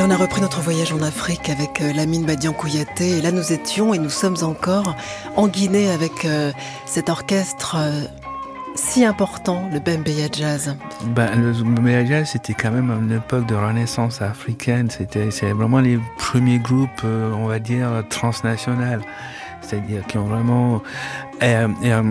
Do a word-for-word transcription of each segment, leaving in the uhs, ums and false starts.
On a repris notre voyage en Afrique avec euh, Lamine Badian Kouyaté. Et là, nous étions et nous sommes encore en Guinée avec euh, cet orchestre euh, si important, le Bembeya Jazz. Ben, le Bembeya Jazz, c'était quand même une époque de renaissance africaine. C'était, c'est vraiment les premiers groupes, euh, on va dire, transnationaux. C'est-à-dire qui ont vraiment... Euh, euh,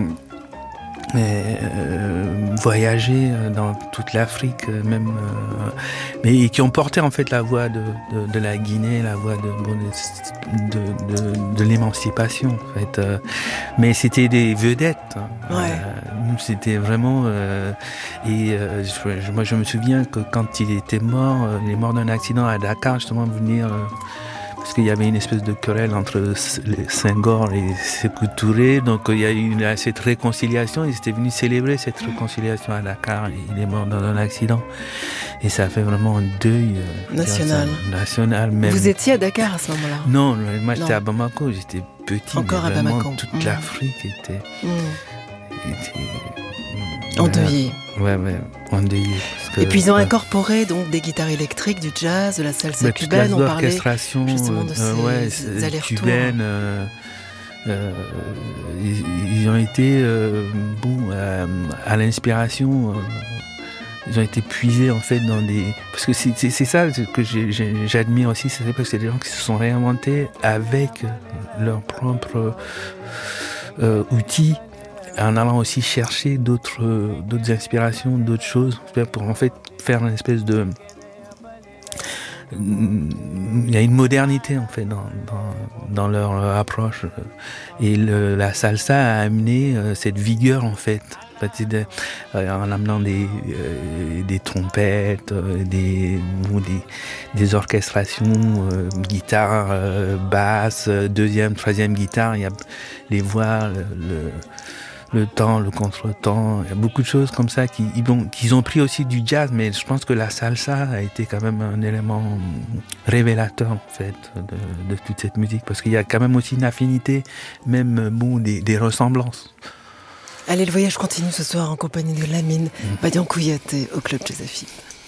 Euh, voyager dans toute l'Afrique, même, euh, mais qui ont porté en fait la voix de, de, de la Guinée, la voix de, de, de, de l'émancipation. En fait. Euh, mais c'était des vedettes. Hein. Ouais. Euh, c'était vraiment. Euh, et euh, je, moi, je me souviens que quand il était mort, euh, il est mort d'un accident à Dakar, justement, venir. Euh, Parce qu'il y avait une espèce de querelle entre Senghor et Sékou Touré, donc il y a eu cette réconciliation. Ils étaient venus célébrer cette réconciliation à Dakar. Il est mort dans un accident et ça a fait vraiment un deuil national. national même. Vous étiez à Dakar à ce moment-là? Non, moi j'étais non. à Bamako. J'étais petit. Encore à Bamako. Toute mmh. l'Afrique était, mmh. était endeuillée. Ouais, ouais, endeuillée. Et puis ils ont ouais. incorporé donc des guitares électriques, du jazz, de la salsa bah, cubaine. On parlait justement de euh, ces ouais, allers-retours. Cubaine, euh, euh, ils, ils ont été euh, bon euh, à l'inspiration. Euh, ils ont été puisés en fait dans des parce que c'est, c'est, c'est ça que j'ai, j'ai, j'admire aussi, c'est parce que c'est des gens qui se sont réinventés avec leurs propres euh, outils. En allant aussi chercher d'autres, d'autres inspirations, d'autres choses, pour en fait faire une espèce de... Il y a une modernité en fait dans, dans, dans leur approche. Et le, la salsa a amené cette vigueur en fait, en amenant des, euh, des trompettes, des, des, des orchestrations, euh, guitare, euh, basse, deuxième, troisième guitare, il y a les voix, le... le le temps, le contre-temps, il y a beaucoup de choses comme ça qui, ils ont, qu'ils ont pris aussi du jazz, mais je pense que la salsa a été quand même un élément révélateur en fait de, de toute cette musique, parce qu'il y a quand même aussi une affinité, même bon, des, des ressemblances. Allez, le voyage continue ce soir en compagnie de Lamine Badian Kouyaté au Club Jazz F M.